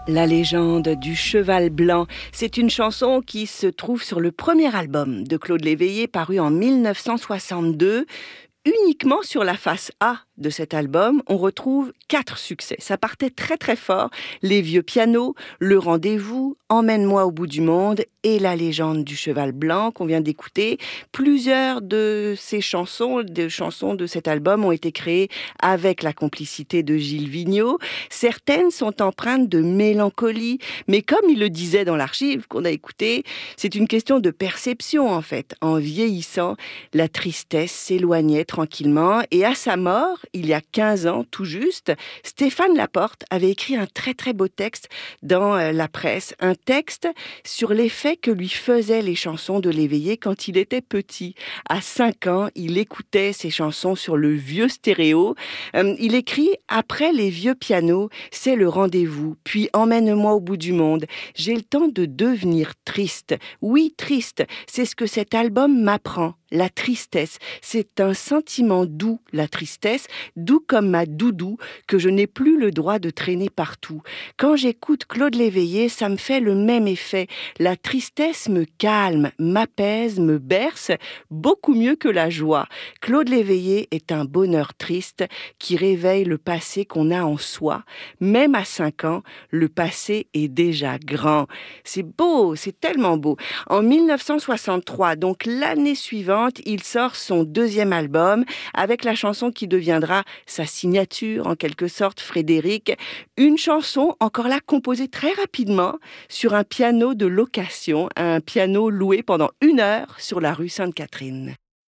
La légende du cheval blanc, c'est une chanson qui se trouve sur le premier album de Claude Léveillé paru en 1962. Uniquement sur la face A de cet album, on retrouve 4 succès. Ça partait très très fort. Les vieux pianos, Le rendez-vous, Emmène-moi au bout du monde et La légende du cheval blanc qu'on vient d'écouter. Plusieurs de ces chansons, de cet album ont été créées avec la complicité de Gilles Vigneault. Certaines sont empreintes de mélancolie, mais comme il le disait dans l'archive qu'on a écouté, c'est une question de perception en fait. En vieillissant, la tristesse s'éloignait tranquillement et à sa mort, il y a 15 ans tout juste, Stéphane Laporte avait écrit un très très beau texte dans la presse, un texte sur l'effet que lui faisaient les chansons de Léveillé quand il était petit. À 5 ans, il écoutait ses chansons sur le vieux stéréo. Il écrit « Après les vieux pianos, c'est le rendez-vous, puis emmène-moi au bout du monde. J'ai le temps de devenir triste. Oui, triste, c'est ce que cet album m'apprend. La tristesse, c'est un sentiment doux, la tristesse, doux comme ma doudou, que je n'ai plus le droit de traîner partout. Quand j'écoute Claude Léveillé, ça me fait le même effet. La tristesse me calme, m'apaise, me berce, beaucoup mieux que la joie. Claude Léveillé est un bonheur triste qui réveille le passé qu'on a en soi. Même à 5 ans, le passé est déjà grand. C'est beau, c'est tellement beau. En 1963, donc l'année suivante, il sort son deuxième album avec la chanson qui deviendra sa signature, en quelque sorte, Frédéric. Une chanson, encore là, composée très rapidement sur un piano de location, un piano loué pendant 1 heure sur la rue Sainte-Catherine.